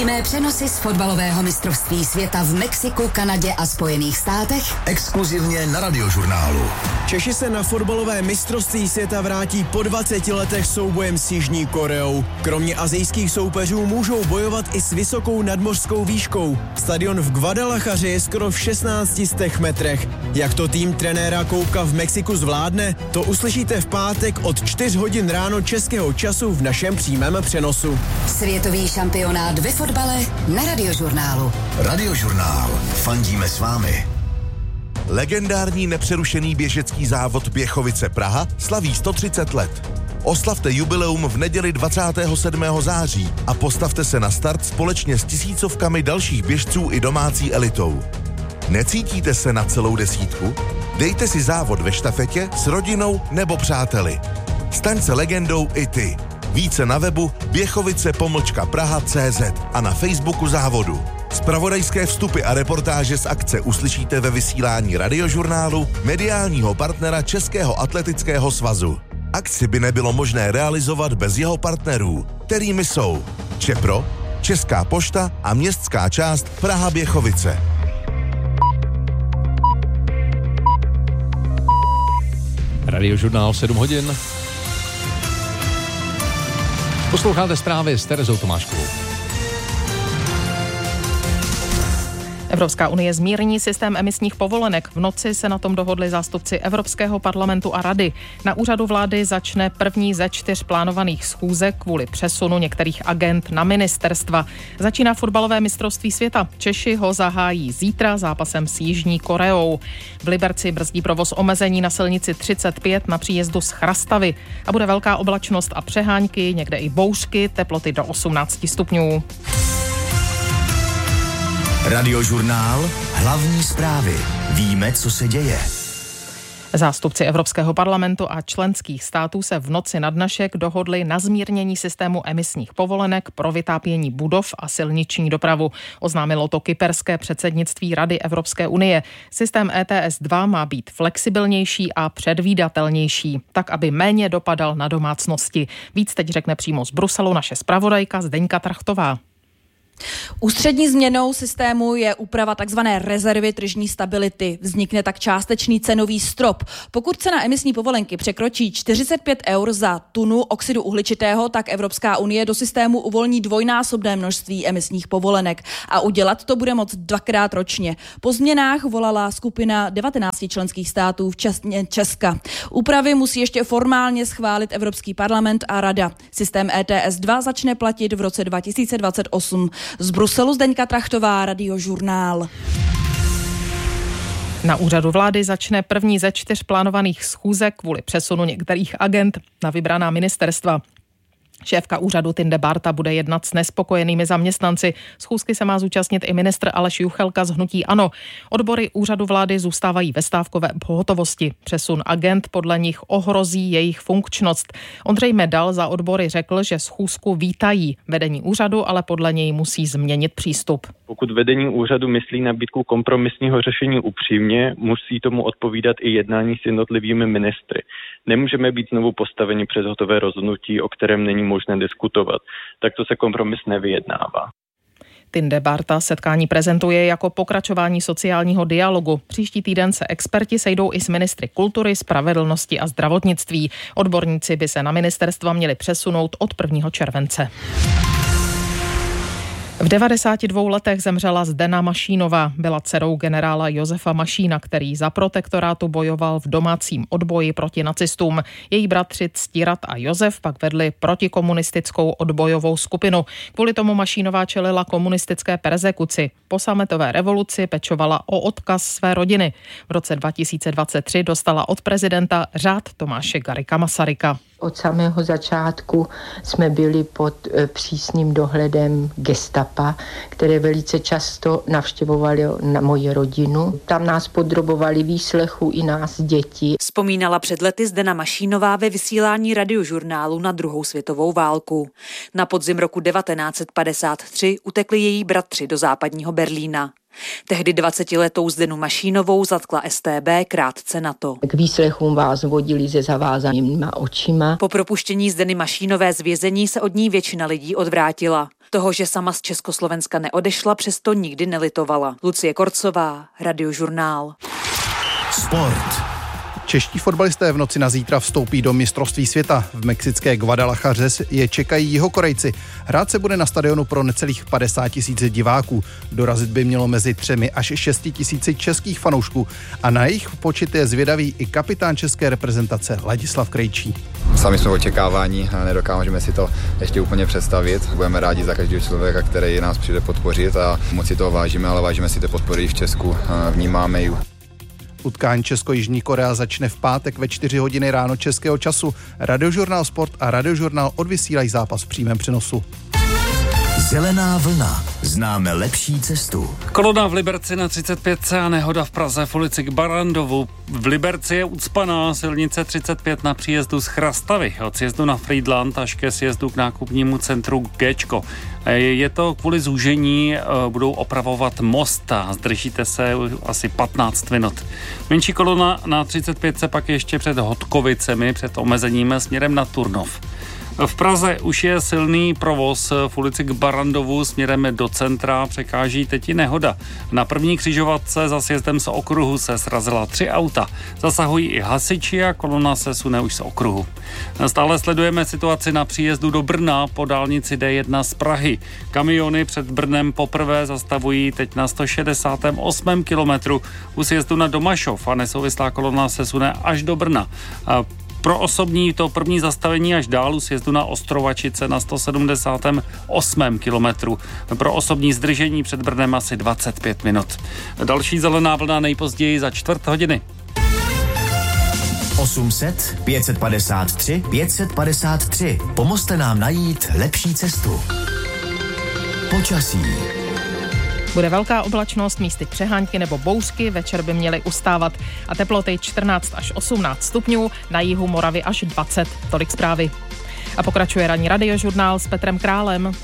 Přímé přenosy z fotbalového mistrovství světa v Mexiku, Kanadě a Spojených státech exkluzivně na Radiožurnálu. Češi se na fotbalové mistrovství světa vrátí po 20 letech soubojem s Jižní Koreou. Kromě asijských soupeřů můžou bojovat i s vysokou nadmořskou výškou. Stadion v Guadalajaře je skoro v 1600 metrech. Jak to tým trenéra Koubka v Mexiku zvládne, to uslyšíte v pátek od 4 hodin ráno českého času v našem přímém přenosu. Světový šampionát ve fotbale na Radiožurnálu. Radiožurnál. Fandíme s vámi. Legendární nepřerušený běžecký závod Běchovice Praha slaví 130 let. Oslavte jubileum v neděli 27. září a postavte se na start společně s tisícovkami dalších běžců i domácí elitou. Necítíte se na celou desítku? Dejte si závod ve štafetě s rodinou nebo přáteli. Staň se legendou i ty. Více na webu běchovice-praha.cz a na Facebooku závodu. Zpravodajské vstupy a reportáže z akce uslyšíte ve vysílání Radiožurnálu, mediálního partnera Českého atletického svazu. Akci by nebylo možné realizovat bez jeho partnerů, kterými jsou ČEPRO, Česká pošta a městská část Praha Běchovice. Radiožurnál 7 hodin. Posloucháte zprávy s Terezou Tomáškovou. Evropská unie zmírní systém emisních povolenek. V noci se na tom dohodli zástupci Evropského parlamentu a Rady. Na úřadu vlády začne první ze 4 plánovaných schůzek kvůli přesunu některých agend na ministerstva. Začíná fotbalové mistrovství světa. Češi ho zahájí zítra zápasem s Jižní Koreou. V Liberci brzdí provoz omezení na silnici 35 na příjezdu z Chrastavy. A bude velká oblačnost a přehánky, někde i bouřky, teploty do 18 stupňů. Radiožurnál. Hlavní zprávy. Víme, co se děje. Zástupci Evropského parlamentu a členských států se v noci na dnešek dohodli na zmírnění systému emisních povolenek pro vytápění budov a silniční dopravu. Oznámilo to kyperské předsednictví Rady Evropské unie. Systém ETS 2 má být flexibilnější a předvídatelnější, tak aby méně dopadal na domácnosti. Víc teď řekne přímo z Bruselu naše zpravodajka Zdeňka Trachtová. Ústřední změnou systému je úprava tzv. Rezervy tržní stability. Vznikne tak částečný cenový strop. Pokud cena emisní povolenky překročí 45 eur za tunu oxidu uhličitého, tak Evropská unie do systému uvolní dvojnásobné množství emisních povolenek a udělat to bude moct 2krát ročně. Po změnách volala skupina 19 členských států včetně Česka. Úpravy musí ještě formálně schválit Evropský parlament a Rada. Systém ETS 2 začne platit v roce 2028. Z Bruselu Zdeňka Trachtová, Radiožurnál. Na úřadu vlády začne první ze 4 plánovaných schůzek kvůli přesunu některých agend na vybraná ministerstva. Šéfka úřadu Tinde Barta bude jednat s nespokojenými zaměstnanci. Schůzky se má zúčastnit i ministr Aleš Juchelka z hnutí ANO. Odbory úřadu vlády zůstávají ve stávkové pohotovosti. Přesun agent podle nich ohrozí jejich funkčnost. Ondřej Medal za odbory řekl, že schůzku vítají. Vedení úřadu ale podle něj musí změnit přístup. Pokud vedení úřadu myslí nabídku kompromisního řešení upřímně, musí tomu odpovídat i jednání s jednotlivými ministry. Nemůžeme být znovu postaveni před hotové rozhodnutí, o kterém není možné diskutovat. Takto se kompromis nevyjednává. Tinde Barta setkání prezentuje jako pokračování sociálního dialogu. Příští týden se experti sejdou i s ministry kultury, spravedlnosti a zdravotnictví. Odborníci by se na ministerstva měli přesunout od 1. července. V 92 letech zemřela Zdena Mašínová. Byla dcerou generála Josefa Mašína, který za protektorátu bojoval v domácím odboji proti nacistům. Její bratři Ctirat a Josef pak vedli protikomunistickou odbojovou skupinu. Kvůli tomu Mašínová čelila komunistické perzekuci. Po sametové revoluci pečovala o odkaz své rodiny. V roce 2023 dostala od prezidenta řád Tomáše Garrigua Masaryka. Od samého začátku jsme byli pod přísným dohledem gestapa, které velice často navštěvovali na moji rodinu. Tam nás podrobovali výslechu i nás děti. Vzpomínala před lety Zdena Mašínová ve vysílání Radiožurnálu na druhou světovou válku. Na podzim roku 1953 utekli její bratři do západního Berlína. Tehdy 20letou Zdenu Mašínovou zatkla StB krátce na to. K výslechům vás vodili se zavázanýma očima. Po propuštění Zdeny Mašínové z vězení se od ní většina lidí odvrátila. Toho, že sama z Československa neodešla, přesto nikdy nelitovala. Lucie Korcová, Radiožurnál. Sport. Čeští fotbalisté v noci na zítra vstoupí do mistrovství světa. V mexické Guadalajaře je čekají Jihokorejci. Hrát se bude na stadionu pro necelých 50 000 diváků. Dorazit by mělo mezi 3 až 6 000 českých fanoušků. A na jejich počet je zvědavý i kapitán české reprezentace Ladislav Krejčí. Sami jsme očekávání, nedokážeme si to ještě úplně představit. Budeme rádi za každého člověka, který nás přijde podpořit a moc si toho vážíme, ale vážíme si té podpory v Česku, vnímáme ji. Utkání Česko-Jižní Korea začne v pátek ve 4 hodiny ráno českého času. Radiožurnál Sport a Radiožurnál odvysílají zápas v přímém přenosu. Zelená vlna. Známe lepší cestu. Kolona v Liberci na 35C a nehoda v Praze v ulici k Barandovu. V Liberci je ucpaná silnice 35 na příjezdu z Chrastavy. Od sjezdu na Friedland až ke sjezdu k nákupnímu centru Géčko. Je to kvůli zúžení, budou opravovat most a zdržíte se asi 15 minut. Menší kolona na 35C pak ještě před Hodkovicemi, před omezením směrem na Turnov. V Praze už je silný provoz v ulici k Barandovu směrem do centra, překáží teď i nehoda. Na první křižovatce za sjezdem z okruhu se srazila 3 auta. Zasahují i hasiči a kolona se sune už z okruhu. Stále sledujeme situaci na příjezdu do Brna po dálnici D1 z Prahy. Kamiony před Brnem poprvé zastavují teď na 168. kilometru u sjezdu na Domašov a nesouvislá kolona se sune až do Brna. Pro osobní to první zastavení až dál u sjezdu na Ostrovačice na 178. kilometru. Pro osobní zdržení před Brnem asi 25 minut. Další zelená vlna nejpozději za 4 hodiny. 800 553 553. Pomozte nám najít lepší cestu. Počasí. Bude velká oblačnost, místy přehánky nebo bouřky, večer by měly ustávat a teploty 14 až 18 stupňů, na jihu Moravy až 20. Tolik zprávy. A pokračuje ranní Radiožurnál s Petrem Králem.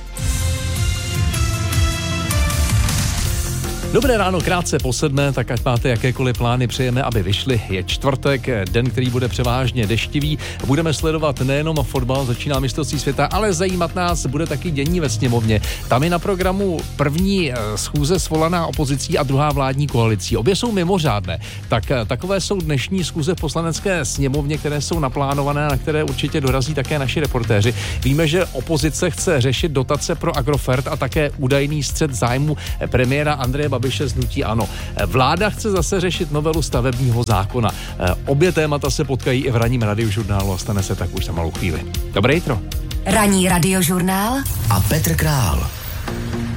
Dobré ráno, krátce po 7, tak ať máte jakékoliv plány, přejeme, aby vyšly. Je čtvrtek, den, který bude převážně deštivý. Budeme sledovat nejenom fotbal, začíná mistrovství světa, ale zajímat nás bude taky dění ve sněmovně. Tam je na programu první schůze svolaná opozicí a druhá vládní koalicí. Obě jsou mimořádné. Tak takové jsou dnešní schůze v poslanecké sněmovně, které jsou naplánované, na které určitě dorazí také naši reportéři. Víme, že opozice chce řešit dotace pro Agrofert a také údajný střet zájmu premiéra Andreje Babiše z hnutí ANO. Vláda chce zase řešit novelu stavebního zákona. Obě témata se potkají i v ranním Radiožurnálu a stane se tak už za malou chvíli. Dobré jitro. Ranní Radiožurnál a Petr Král.